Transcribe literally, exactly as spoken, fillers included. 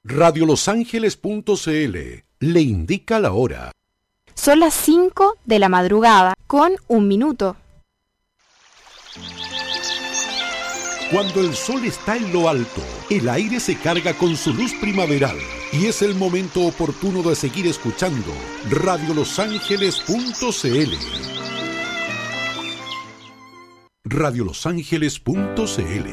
Radio Los Ángeles punto c l le indica la hora. Son las cinco de la madrugada con un minuto. Cuando el sol está en lo alto, el aire se carga con su luz primaveral y es el momento oportuno de seguir escuchando Radio Los Ángeles punto c l. Radio Los Ángeles punto c l.